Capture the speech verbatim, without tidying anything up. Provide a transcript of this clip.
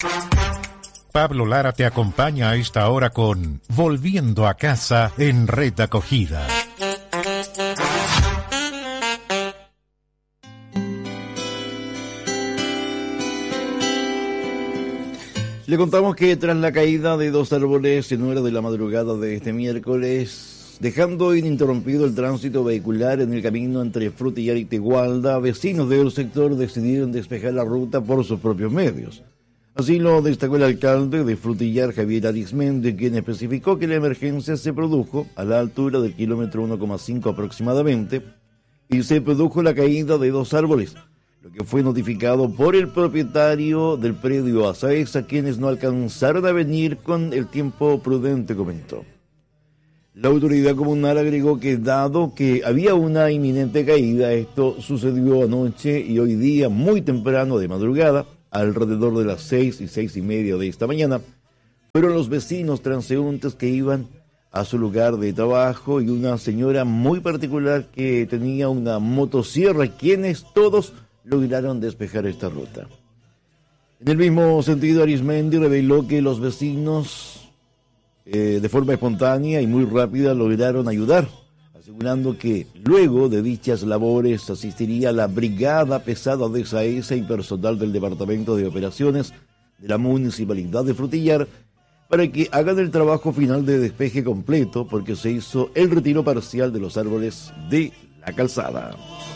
Pablo Lara te acompaña a esta hora con Volviendo a Casa en Red Acogida. Le contamos que tras la caída de dos árboles en hora de la madrugada de este miércoles, dejando ininterrumpido el tránsito vehicular en el camino entre Frutillar y Tegualda, vecinos del sector decidieron despejar la ruta por sus propios medios. Así lo destacó el alcalde de Frutillar, Javier Arismendi, quien especificó que la emergencia se produjo a la altura del kilómetro uno coma cinco aproximadamente y se produjo la caída de dos árboles, lo que fue notificado por el propietario del predio Asaesa, quienes no alcanzaron a venir con el tiempo prudente, comentó. La autoridad comunal agregó que dado que había una inminente caída, esto sucedió anoche y hoy día muy temprano de madrugada, alrededor de las seis y seis y media de esta mañana, fueron los vecinos transeúntes que iban a su lugar de trabajo y una señora muy particular que tenía una motosierra, quienes todos lograron despejar esta ruta. En el mismo sentido, Arismendi reveló que los vecinos, eh, de forma espontánea y muy rápida, lograron ayudar, asegurando que luego de dichas labores asistiría la brigada pesada de Saesa y personal del Departamento de Operaciones de la Municipalidad de Frutillar para que hagan el trabajo final de despeje completo, porque se hizo el retiro parcial de los árboles de la calzada.